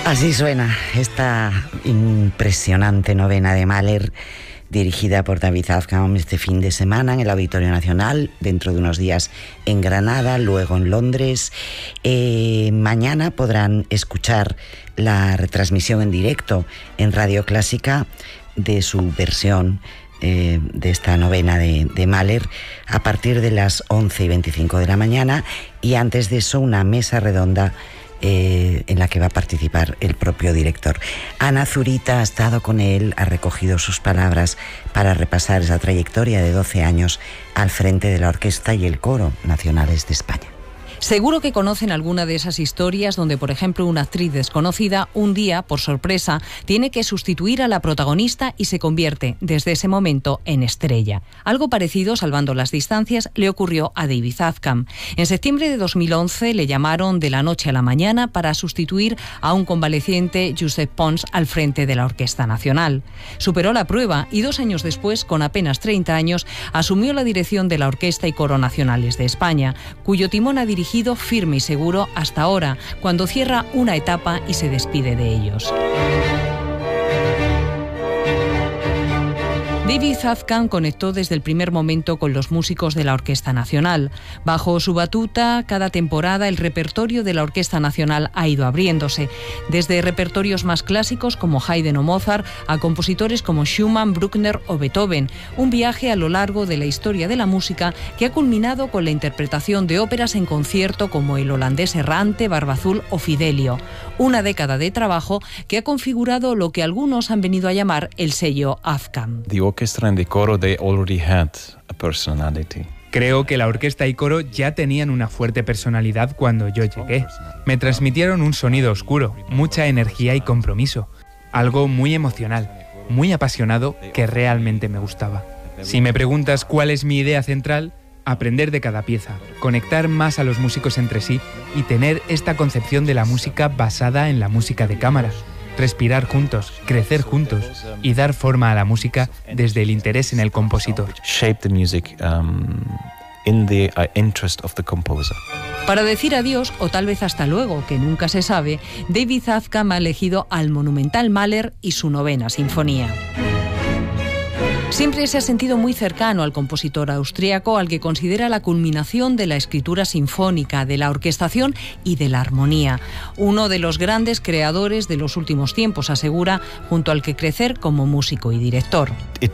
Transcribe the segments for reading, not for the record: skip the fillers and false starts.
Así suena esta impresionante novena de Mahler, dirigida por David Afgham este fin de semana en el Auditorio Nacional, dentro de unos días en Granada, luego en Londres. Mañana podrán escuchar la retransmisión en directo en Radio Clásica de su versión de esta novena de Mahler a partir de las 11:25 de la mañana, y antes de eso una mesa redonda en la que va a participar el propio director. Ana Zurita ha estado con él, ha recogido sus palabras para repasar esa trayectoria de 12 años al frente de la Orquesta y el Coro Nacionales de España. Seguro que conocen alguna de esas historias donde, por ejemplo, una actriz desconocida un día, por sorpresa, tiene que sustituir a la protagonista y se convierte, desde ese momento, en estrella. Algo parecido, salvando las distancias, le ocurrió a David Afgham. En septiembre de 2011 le llamaron de la noche a la mañana para sustituir a un convaleciente Josep Pons al frente de la Orquesta Nacional. Superó la prueba y 2 años después, con apenas 30 años, asumió la dirección de la Orquesta y Coro Nacionales de España, cuyo timón ha dirigido firme y seguro hasta ahora, cuando cierra una etapa y se despide de ellos. David Afgham conectó desde el primer momento con los músicos de la Orquesta Nacional. Bajo su batuta, cada temporada el repertorio de la Orquesta Nacional ha ido abriéndose, desde repertorios más clásicos como Haydn o Mozart a compositores como Schumann, Bruckner o Beethoven. Un viaje a lo largo de la historia de la música que ha culminado con la interpretación de óperas en concierto como El holandés errante, Barba Azul o Fidelio. Una década de trabajo que ha configurado lo que algunos han venido a llamar el sello Afgham. Orchestra and the coro, they already had a personality. Creo que la orquesta y coro ya tenían una fuerte personalidad cuando yo llegué. Me transmitieron un sonido oscuro, mucha energía y compromiso. Algo muy emocional, muy apasionado que realmente me gustaba. Si me preguntas cuál es mi idea central, aprender de cada pieza, conectar más a los músicos entre sí y tener esta concepción de la música basada en la música de cámara. Respirar juntos, crecer juntos y dar forma a la música desde el interés en el compositor. Shape the music in the interest of the composer. Para decir adiós, o tal vez hasta luego, que nunca se sabe, David Afgham ha elegido al monumental Mahler y su 9ª Sinfonía. Siempre se ha sentido muy cercano al compositor austríaco, al que considera la culminación de la escritura sinfónica, de la orquestación y de la armonía. Uno de los grandes creadores de los últimos tiempos, asegura, junto al que crecer como músico y director.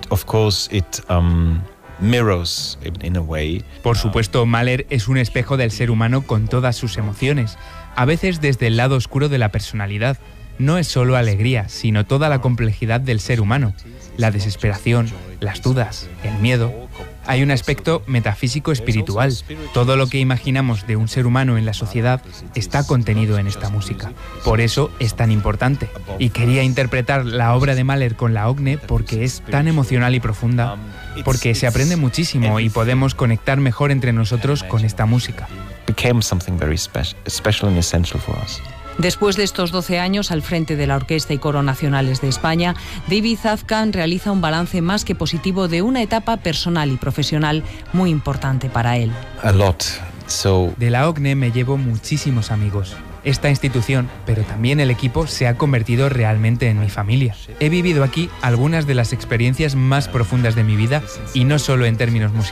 Mirrors in a way. Por supuesto, Mahler es un espejo del ser humano con todas sus emociones, a veces desde el lado oscuro de la personalidad. No es solo alegría, sino toda la complejidad del ser humano. La desesperación, las dudas, el miedo. Hay un aspecto metafísico espiritual. Todo lo que imaginamos de un ser humano en la sociedad está contenido en esta música. Por eso es tan importante. Y quería interpretar la obra de Mahler con la OGNE porque es tan emocional y profunda, porque se aprende muchísimo y podemos conectar mejor entre nosotros con esta música. Became something very special and essential for us. Después de estos 12 años al frente de la Orquesta y Coro Nacionales de España, David Afgham realiza un balance más que positivo de una etapa personal y profesional muy importante para él. De la OGNE me llevo muchísimos amigos. Esta institución, pero también el equipo, se ha convertido realmente en mi familia. He vivido aquí algunas de las experiencias más profundas de mi vida, y no solo en términos musicales.